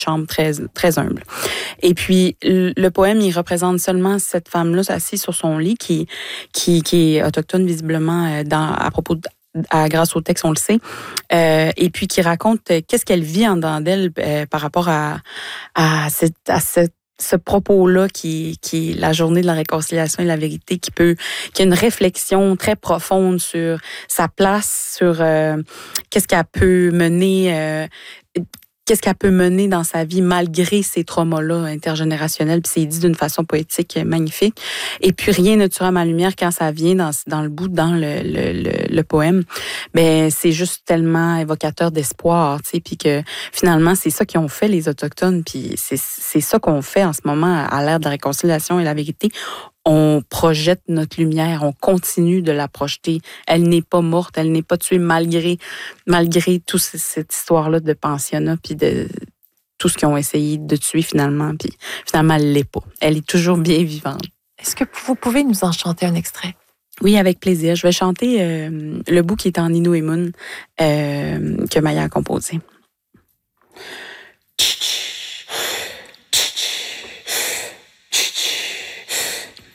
chambre très, très humble. Et puis, le poème, il représente seulement cette femme-là assise sur son lit qui est autochtone visiblement à propos grâce au texte, on le sait, et puis qui raconte qu'est-ce qu'elle vit en dedans d'elle par rapport ce propos-là qui est la journée de la réconciliation et la vérité, qui a une réflexion très profonde sur sa place, sur qu'est-ce qu'elle peut mener. Qu'est-ce qu'elle peut mener dans sa vie malgré ces traumas-là intergénérationnels. Puis c'est dit d'une façon poétique magnifique. Et puis rien ne tuera ma lumière quand ça vient dans le bout, dans le poème. Ben c'est juste tellement évocateur d'espoir, tu sais. Puis que finalement c'est ça qu'ils ont fait les Autochtones. Puis c'est ça qu'on fait en ce moment à l'ère de la réconciliation et la vérité. On projette notre lumière, on continue de la projeter. Elle n'est pas morte, elle n'est pas tuée malgré toute cette histoire-là de pensionnat puis de tout ce qu'ils ont essayé de tuer finalement. Puis finalement, elle l'est pas. Elle est toujours bien vivante. Est-ce que vous pouvez nous en chanter un extrait? Oui, avec plaisir. Je vais chanter le bout qui est en Innu et Mun que Maya a composé.